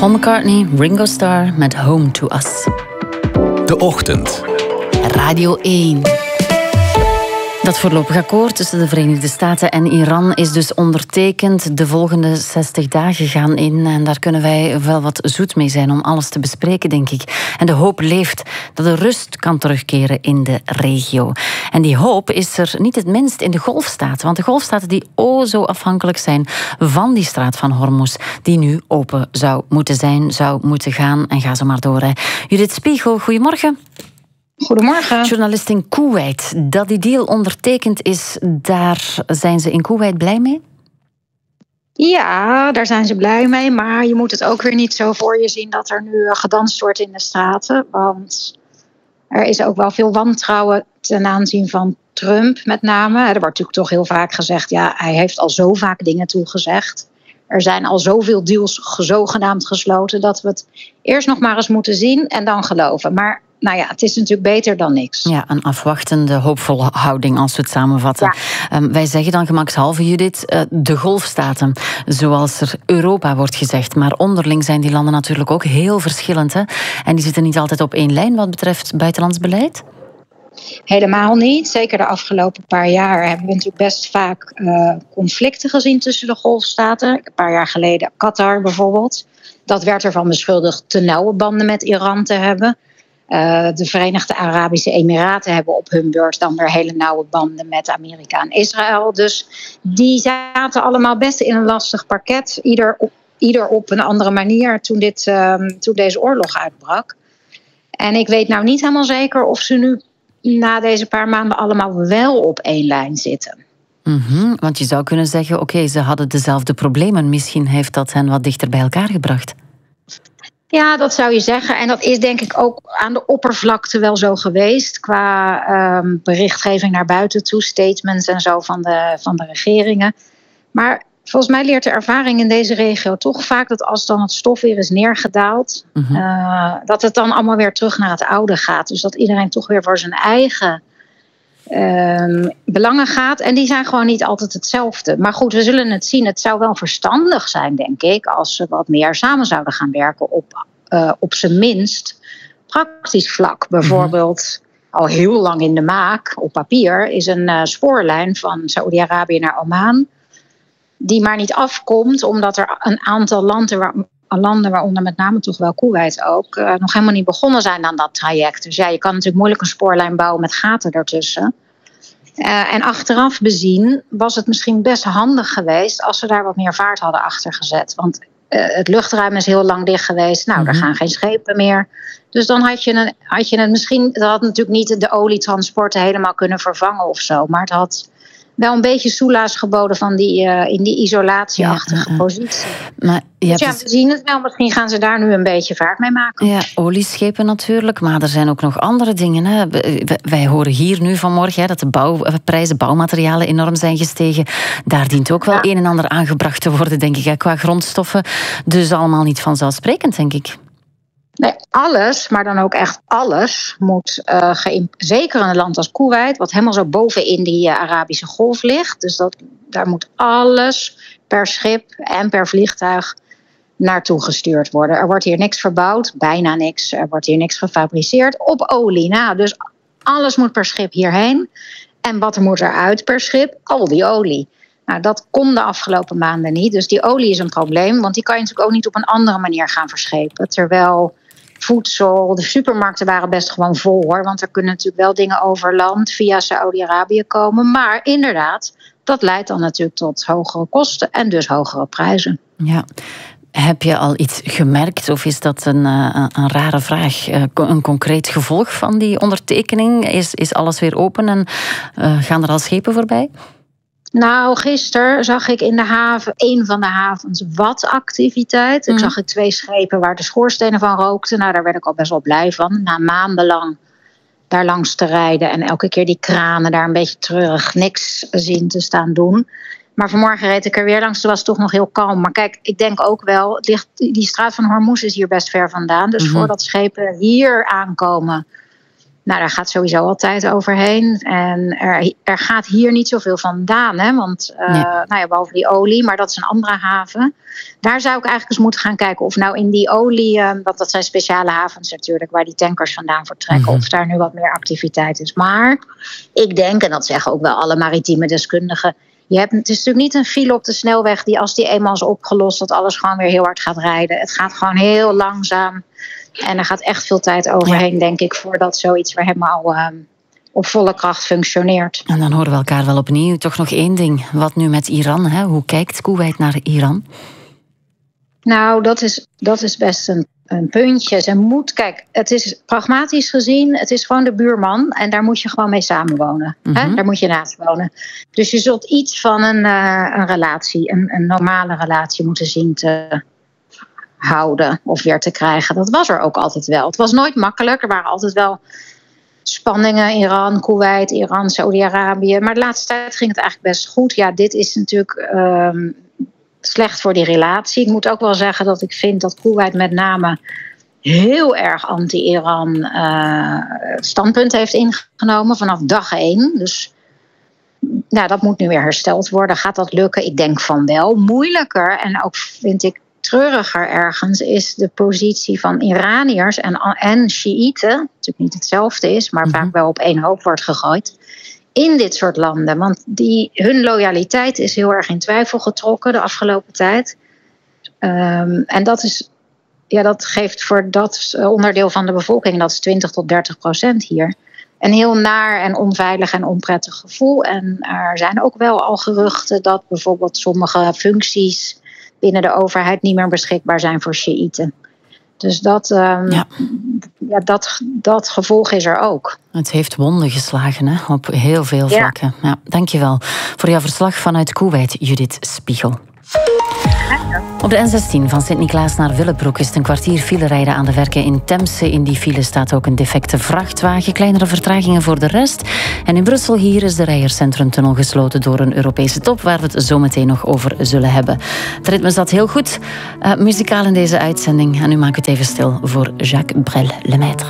Paul McCartney, Ringo Starr met Home to Us. De Ochtend. Radio 1. Dat voorlopig akkoord tussen de Verenigde Staten en Iran is dus ondertekend. De volgende 60 dagen gaan in en daar kunnen wij wel wat zoet mee zijn om alles te bespreken, denk ik. En de hoop leeft dat de rust kan terugkeren in de regio. En die hoop is er niet het minst in de Golfstaten. Want de Golfstaten die zo afhankelijk zijn van die straat van Hormuz, die nu open zou moeten zijn, zou moeten gaan. En ga zo maar door. Hè. Judith Spiegel, goedemorgen. Goedemorgen. Journalist in Koeweit. Dat die deal ondertekend is, daar zijn ze in Koeweit blij mee? Ja, daar zijn ze blij mee. Maar je moet het ook weer niet zo voor je zien dat er nu gedanst wordt in de straten. Want er is ook wel veel wantrouwen ten aanzien van Trump met name. Er wordt natuurlijk toch heel vaak gezegd, ja, hij heeft al zo vaak dingen toegezegd. Er zijn al zoveel deals zogenaamd gesloten dat we het eerst nog maar eens moeten zien en dan geloven. Maar nou ja, het is natuurlijk beter dan niks. Ja, een afwachtende, hoopvolle houding als we het samenvatten. Ja. Wij zeggen dan gemakshalve, Judith, de Golfstaten, zoals er Europa wordt gezegd. Maar onderling zijn die landen natuurlijk ook heel verschillend. Hè? En die zitten niet altijd op één lijn wat betreft buitenlands beleid? Helemaal niet. Zeker de afgelopen paar jaar hebben we natuurlijk best vaak conflicten gezien tussen de Golfstaten. Een paar jaar geleden Qatar bijvoorbeeld. Dat werd ervan beschuldigd te nauwe banden met Iran te hebben. De Verenigde Arabische Emiraten hebben op hun beurt dan weer hele nauwe banden met Amerika en Israël. Dus die zaten allemaal best in een lastig parket. Ieder op een andere manier toen deze oorlog uitbrak. En ik weet nou niet helemaal zeker of ze nu na deze paar maanden allemaal wel op één lijn zitten. Mm-hmm, want je zou kunnen zeggen, oké, ze hadden dezelfde problemen. Misschien heeft dat hen wat dichter bij elkaar gebracht. Ja, dat zou je zeggen. En dat is denk ik ook aan de oppervlakte wel zo geweest. Qua berichtgeving naar buiten toe, statements en zo van de regeringen. Maar volgens mij leert de ervaring in deze regio toch vaak dat als dan het stof weer is neergedaald, dat het dan allemaal weer terug naar het oude gaat. Dus dat iedereen toch weer voor zijn eigen belangen gaat. En die zijn gewoon niet altijd hetzelfde. Maar goed, we zullen het zien. Het zou wel verstandig zijn, denk ik, als ze wat meer samen zouden gaan werken op zijn minst praktisch vlak. Bijvoorbeeld al heel lang in de maak, op papier, is een spoorlijn van Saoedi-Arabië naar Oman, die maar niet afkomt, omdat er een aantal landen, waaronder met name toch wel Koeweit ook, nog helemaal niet begonnen zijn aan dat traject. Dus ja, je kan natuurlijk moeilijk een spoorlijn bouwen met gaten ertussen. En achteraf bezien was het misschien best handig geweest als ze daar wat meer vaart hadden achter gezet. Want het luchtruim is heel lang dicht geweest. Nou, er gaan geen schepen meer. Dus dan had je het misschien, dat had natuurlijk niet de olietransporten helemaal kunnen vervangen of zo. Maar het had wel een beetje soelaas geboden van in die isolatieachtige positie. Maar dus we zien het wel. Misschien gaan ze daar nu een beetje vaart mee maken. Ja, olieschepen natuurlijk, maar er zijn ook nog andere dingen. Hè. Wij horen hier nu vanmorgen dat de prijzen, bouwmaterialen enorm zijn gestegen. Daar dient ook wel een en ander aangebracht te worden, denk ik, qua grondstoffen. Dus allemaal niet vanzelfsprekend, denk ik. Nee, alles, maar dan ook echt alles, moet zeker in een land als Koeweit, wat helemaal zo bovenin die Arabische Golf ligt. Dus daar moet alles per schip en per vliegtuig naartoe gestuurd worden. Er wordt hier niks verbouwd, bijna niks. Er wordt hier niks gefabriceerd op olie. Nou, dus alles moet per schip hierheen. En wat moet eruit per schip? Al die olie. Nou, dat kon de afgelopen maanden niet. Dus die olie is een probleem, want die kan je natuurlijk ook niet op een andere manier gaan verschepen. Terwijl voedsel, de supermarkten waren best gewoon vol, hoor. Want er kunnen natuurlijk wel dingen over land via Saoedi-Arabië komen. Maar inderdaad, dat leidt dan natuurlijk tot hogere kosten en dus hogere prijzen. Ja. Heb je al iets gemerkt of is dat een rare vraag? Een concreet gevolg van die ondertekening? Is alles weer open en gaan er al schepen voorbij? Nou, gisteren zag ik in de haven, een van de havens, wat activiteit. Ik zag 2 schepen waar de schoorstenen van rookten. Nou, daar werd ik al best wel blij van. Na maandenlang daar langs te rijden en elke keer die kranen daar een beetje treurig niks zien te staan doen. Maar vanmorgen reed ik er weer langs, toen was het toch nog heel kalm. Maar kijk, ik denk ook wel, die straat van Hormuz is hier best ver vandaan. Dus voordat schepen hier aankomen, Nou, daar gaat sowieso altijd overheen. En er gaat hier niet zoveel vandaan. Hè? Want behalve die olie, maar dat is een andere haven. Daar zou ik eigenlijk eens moeten gaan kijken of nou in die olie... want dat zijn speciale havens natuurlijk, waar die tankers vandaan vertrekken. Of daar nu wat meer activiteit is. Maar ik denk, en dat zeggen ook wel alle maritieme deskundigen... Het is natuurlijk niet een file op de snelweg die als die eenmaal is opgelost... dat alles gewoon weer heel hard gaat rijden. Het gaat gewoon heel langzaam. En er gaat echt veel tijd overheen, denk ik... voordat zoiets weer helemaal op volle kracht functioneert. En dan horen we elkaar wel opnieuw. Toch nog één ding. Wat nu met Iran? Hè? Hoe kijkt Koeweit naar Iran? Nou, dat is best een puntje. Kijk, het is pragmatisch gezien, het is gewoon de buurman. En daar moet je gewoon mee samenwonen. Hè? Daar moet je naast wonen. Dus je zult iets van een relatie, een normale relatie moeten zien te houden of weer te krijgen. Dat was er ook altijd wel. Het was nooit makkelijk. Er waren altijd wel spanningen. Iran, Koeweit, Iran, Saudi-Arabië. Maar de laatste tijd ging het eigenlijk best goed. Ja, dit is natuurlijk... slecht voor die relatie. Ik moet ook wel zeggen dat ik vind dat Koeweit met name heel erg anti-Iran standpunt heeft ingenomen vanaf dag 1. Dus dat moet nu weer hersteld worden. Gaat dat lukken? Ik denk van wel. Moeilijker en ook vind ik treuriger ergens is de positie van Iraniërs en Sjiïten. Natuurlijk niet hetzelfde is, maar vaak wel op één hoop wordt gegooid. In dit soort landen. Want hun loyaliteit is heel erg in twijfel getrokken de afgelopen tijd. En dat geeft voor dat onderdeel van de bevolking, dat is 20-30% hier, een heel naar en onveilig en onprettig gevoel. En er zijn ook wel al geruchten dat bijvoorbeeld sommige functies binnen de overheid niet meer beschikbaar zijn voor Sjiïten. Dus dat gevolg is er ook. Het heeft wonden geslagen, hè, op heel veel vlakken. Ja, dankjewel voor jouw verslag vanuit Koeweit, Judith Spiegel. Op de N16 van Sint-Niklaas naar Willebroek is het een kwartier file rijden aan de werken in Temse. In die file staat ook een defecte vrachtwagen. Kleinere vertragingen voor de rest. En in Brussel hier is de Rijerscentrumtunnel gesloten door een Europese top, waar we het zo meteen nog over zullen hebben. Het ritme zat heel goed. Muzikaal in deze uitzending. En nu maak ik het even stil voor Jacques Brel, Lemaitre.